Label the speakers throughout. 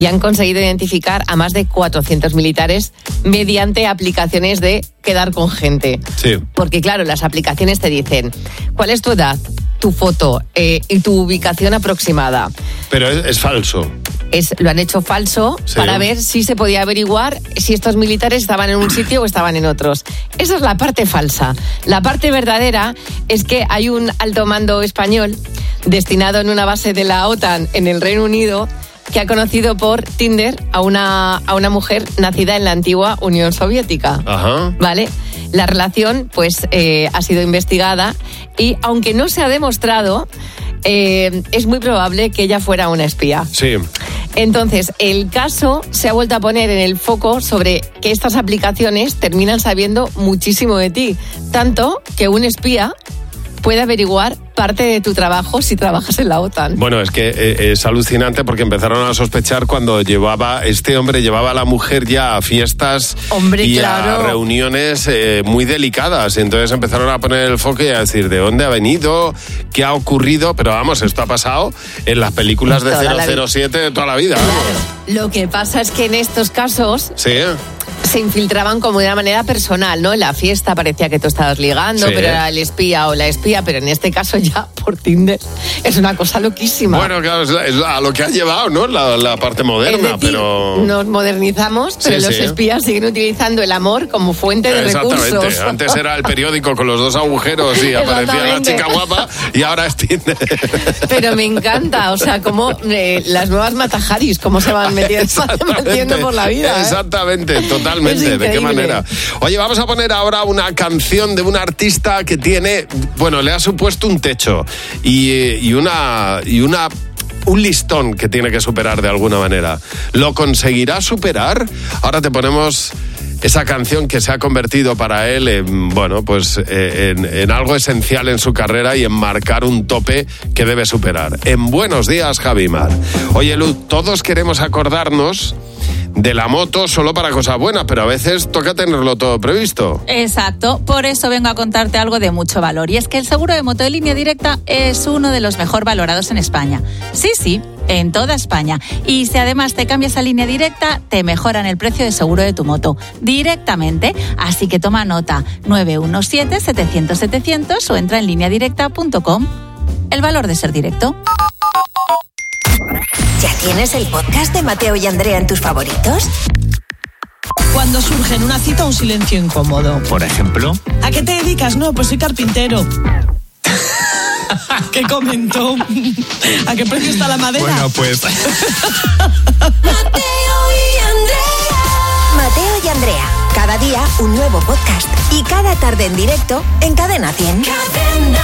Speaker 1: y han conseguido identificar a más de 400 militares mediante aplicaciones de quedar con gente.
Speaker 2: Sí.
Speaker 1: Porque claro, las aplicaciones te dicen cuál es tu edad, tu foto y tu ubicación aproximada.
Speaker 2: Pero es falso.
Speaker 1: Lo han hecho falso, sí, para ver si se podía averiguar si estos militares estaban en un sitio o estaban en otros. Esa es la parte falsa. La parte verdadera es que hay un alto mando español destinado en una base de la OTAN en el Reino Unido que ha conocido por Tinder a una mujer nacida en la antigua Unión Soviética.
Speaker 2: Ajá.
Speaker 1: ¿Vale? La relación, pues, ha sido investigada y, aunque no se ha demostrado, es muy probable que ella fuera una espía.
Speaker 2: Sí.
Speaker 1: Entonces, el caso se ha vuelto a poner en el foco sobre que estas aplicaciones terminan sabiendo muchísimo de ti. Tanto que un espía puede averiguar parte de tu trabajo si trabajas en la OTAN.
Speaker 2: Bueno, es que es alucinante porque empezaron a sospechar cuando este hombre llevaba a la mujer ya a fiestas a reuniones muy delicadas. Entonces empezaron a poner el foco y a decir de dónde ha venido, qué ha ocurrido. Pero vamos, esto ha pasado en las películas de 007 de toda la vida.
Speaker 1: Claro. Lo que pasa es que en estos casos...
Speaker 2: Sí.
Speaker 1: Se infiltraban como de una manera personal, ¿no? En la fiesta parecía que tú estabas ligando, sí, pero era el espía o la espía, pero en este caso ya por Tinder es una cosa loquísima.
Speaker 2: Bueno, claro, es a lo que ha llevado, ¿no? La parte moderna,
Speaker 1: es decir,
Speaker 2: pero...
Speaker 1: Nos modernizamos, pero sí, los espías siguen utilizando el amor como fuente de recursos.
Speaker 2: Antes era el periódico con los dos agujeros y aparecía la chica guapa y ahora es Tinder.
Speaker 1: Pero me encanta, o sea, como las nuevas Mataharis, cómo se van metiendo por la vida.
Speaker 2: Exactamente, totalmente. ¿De qué manera? Oye, vamos a poner ahora una canción de un artista que tiene, bueno, le ha supuesto un techo y un listón que tiene que superar de alguna manera. ¿Lo conseguirá superar? Ahora te ponemos esa canción que se ha convertido para él en algo esencial en su carrera y en marcar un tope que debe superar. En Buenos Días, Javi Mar. Oye, Luz, todos queremos acordarnos de la moto solo para cosas buenas, pero a veces toca tenerlo todo previsto.
Speaker 3: Exacto, por eso vengo a contarte algo de mucho valor, y es que el seguro de moto de Línea Directa es uno de los mejor valorados en España. Sí, en toda España. Y si además te cambias a Línea Directa, te mejoran el precio de seguro de tu moto directamente. Así que toma nota, 917-700-700 o entra en lineadirecta.com. El valor de ser directo.
Speaker 4: ¿Ya tienes el podcast de Mateo y Andrea en tus favoritos?
Speaker 5: Cuando surge en una cita un silencio incómodo.
Speaker 6: Por ejemplo.
Speaker 5: ¿A qué te dedicas? No, pues soy carpintero. ¿Qué comentó? ¿A qué precio está la madera?
Speaker 6: Bueno, pues...
Speaker 4: Mateo y Andrea. Cada día un nuevo podcast. Y cada tarde en directo en Cadena 100. Cadena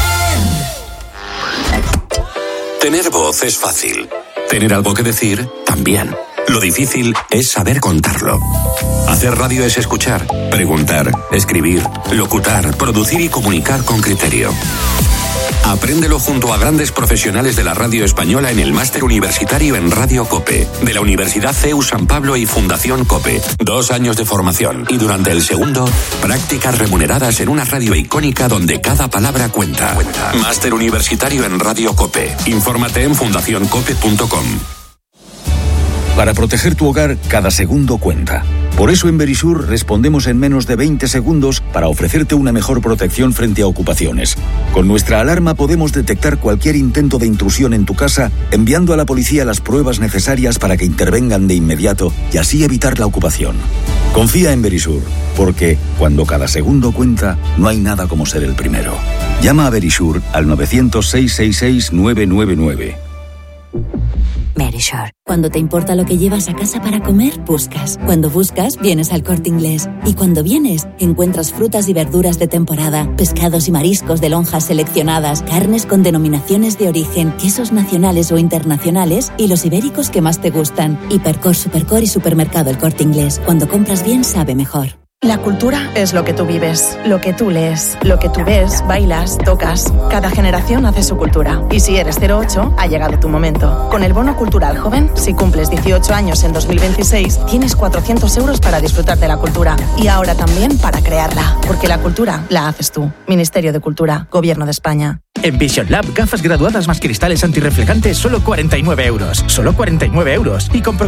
Speaker 4: 100.
Speaker 7: Tener voz es fácil. Tener algo que decir, también. Lo difícil es saber contarlo. Hacer radio es escuchar, preguntar, escribir, locutar, producir y comunicar con criterio. Apréndelo junto a grandes profesionales de la radio española en el Máster Universitario en Radio COPE, de la Universidad CEU San Pablo y Fundación COPE. 2 años de formación y durante el segundo, prácticas remuneradas en una radio icónica donde cada palabra cuenta. Máster Universitario en Radio COPE. Infórmate en fundacioncope.com.
Speaker 8: Para proteger tu hogar, cada segundo cuenta. Por eso en Verisur respondemos en menos de 20 segundos para ofrecerte una mejor protección frente a ocupaciones. Con nuestra alarma podemos detectar cualquier intento de intrusión en tu casa, enviando a la policía las pruebas necesarias para que intervengan de inmediato y así evitar la ocupación. Confía en Verisur, porque cuando cada segundo cuenta, no hay nada como ser el primero. Llama a Verisur al 900-666-999.
Speaker 9: Verisur. Cuando te importa lo que llevas a casa para comer, buscas. Cuando buscas, vienes al Corte Inglés. Y cuando vienes, encuentras frutas y verduras de temporada, pescados y mariscos de lonjas seleccionadas, carnes con denominaciones de origen, quesos nacionales o internacionales y los ibéricos que más te gustan. Hipercor, Supercor y Supermercado El Corte Inglés. Cuando compras bien, sabe mejor.
Speaker 10: La cultura es lo que tú vives, lo que tú lees, lo que tú ves, bailas, tocas. Cada generación hace su cultura. Y si eres 08, ha llegado tu momento. Con el Bono Cultural Joven, si cumples 18 años en 2026, tienes 400 euros para disfrutar de la cultura. Y ahora también para crearla. Porque la cultura la haces tú. Ministerio de Cultura, Gobierno de España.
Speaker 6: En Vision Lab, gafas graduadas más cristales antirreflejantes, solo 49 euros. Solo 49 euros. Y con